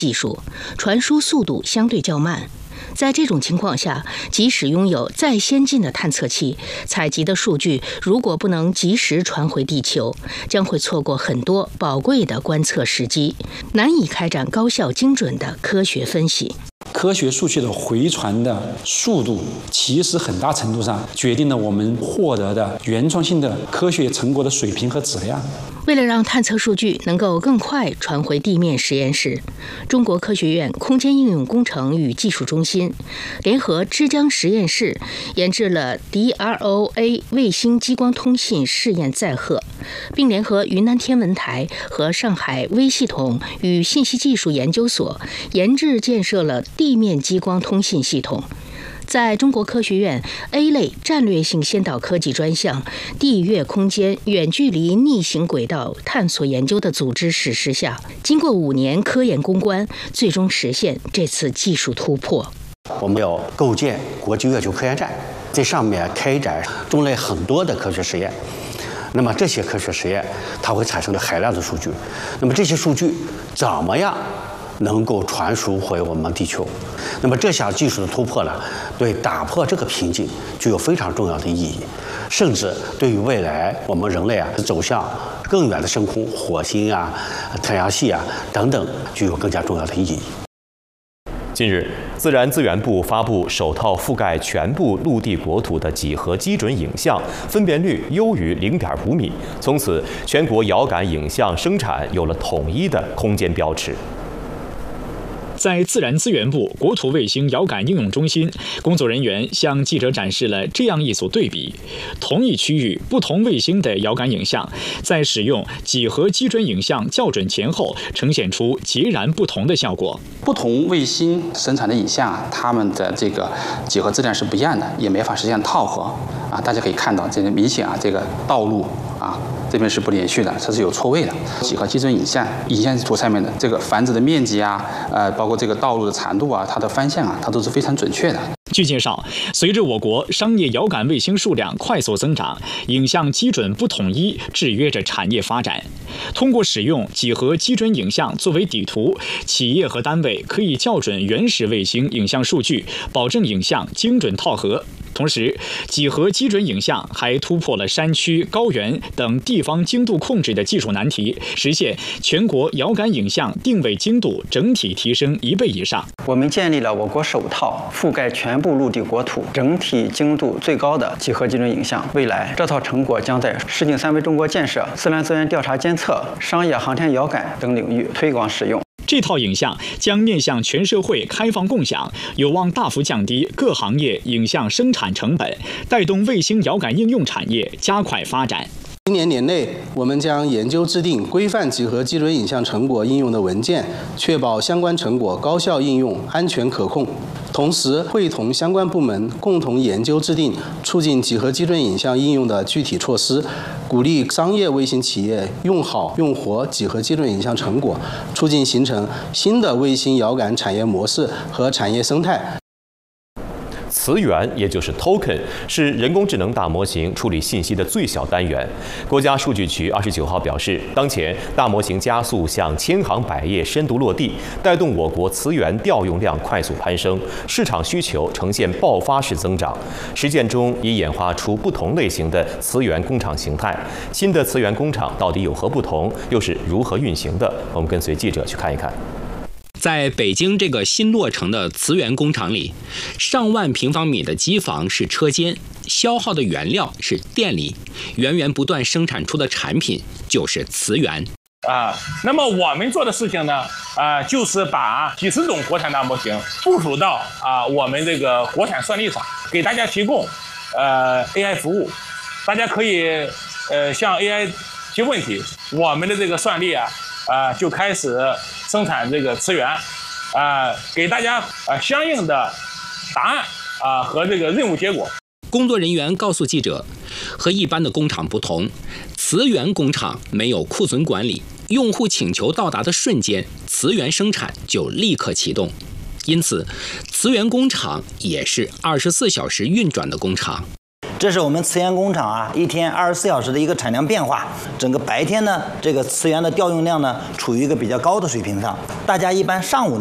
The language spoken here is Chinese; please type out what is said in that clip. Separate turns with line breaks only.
技术，传输速度相对较慢。在这种情况下，即使拥有再先进的探测器，采集的数据如果不能及时传回地球，将会错过很多宝贵的观测时机，难以开展高效精准的科学分析。
科学数据的回传的速度，其实很大程度上决定了我们获得的原创性的科学成果的水平和质量。
为了让探测数据能够更快传回地面实验室，中国科学院空间应用工程与技术中心联合之江实验室研制了 DROA 卫星激光通信试验载荷，并联合云南天文台和上海微系统与信息技术研究所研制建设了地面激光通信系统。在中国科学院 A 类战略性先导科技专项地月空间远距离逆行轨道探索研究的组织实施下，经过5年科研攻关，最终实现这次技术突破。
我们要构建国际月球科研站，在上面开展种类很多的科学实验。那么这些科学实验，它会产生海量的数据。那么这些数据怎么样能够传输回我们地球？那么这项技术的突破呢，对打破这个瓶颈具有非常重要的意义，甚至对于未来我们人类走向更远的深空，火星太阳系等等，具有更加重要的意义。
近日，自然资源部发布首套覆盖全部陆地国土的几何基准影像，分辨率优于0.5米，从此全国遥感影像生产有了统一的空间标尺。
在自然资源部国土卫星遥感应用中心，工作人员向记者展示了这样一组对比：同一区域不同卫星的遥感影像，在使用几何基准影像校准前后，呈现出截然不同的效果。
不同卫星生产的影像，它们的这个几何质量是不一样的，也没法实现套合大家可以看到，这个明显这个道路这边是不连续的，它是有错位的。几何基准影像图上面的这个繁殖的面积包括这个道路的长度它的方向它都是非常准确的。
据介绍，随着我国商业遥感卫星数量快速增长，影像基准不统一制约着产业发展。通过使用几何基准影像作为底图，企业和单位可以校准原始卫星影像数据，保证影像精准套合。同时，几何基准影像还突破了山区、高原等地方精度控制的技术难题，实现全国遥感影像定位精度整体提升1倍以上。
我们建立了我国首套覆盖全部陆地国土、整体精度最高的几何基准影像。未来，这套成果将在“十景3维中国建设”、自然资源调查监测、商业航天遥感等领域推广使用。
这套影像将面向全社会开放共享，有望大幅降低各行业影像生产成本，带动卫星遥感应用产业加快发展。
今年年内，我们将研究制定规范几何基准影像成果应用的文件，确保相关成果高效应用、安全可控。同时，会同相关部门共同研究制定促进几何基准影像应用的具体措施，鼓励商业卫星企业用好用活几何基准影像成果，促进形成新的卫星遥感产业模式和产业生态。
词源，也就是 token， 是人工智能大模型处理信息的最小单元。国家数据局29号表示，当前大模型加速向千行百业深度落地，带动我国词源调用量快速攀升，市场需求呈现爆发式增长。实践中已演化出不同类型的词源工厂形态。新的词源工厂到底有何不同，又是如何运行的？我们跟随记者去看一看。
在北京这个新落成的磁源工厂里，上万平方米的机房是车间，消耗的原料是电力，源源不断生产出的产品就是磁源。
那么我们做的事情呢，就是把几十种国产大模型部署到我们这个国产算力上，给大家提供AI 服务。大家可以向 AI 提问题，我们的这个算力就开始生产这个磁源，给大家相应的答案和这个任务结果。
工作人员告诉记者，和一般的工厂不同，磁源工厂没有库存管理，用户请求到达的瞬间，磁源生产就立刻启动，因此，磁源工厂也是24小时运转的工厂。
这是我们磁源工厂啊一天24小时的一个产量变化。整个白天呢，这个磁源的调用量呢处于一个比较高的水平上，大家一般上午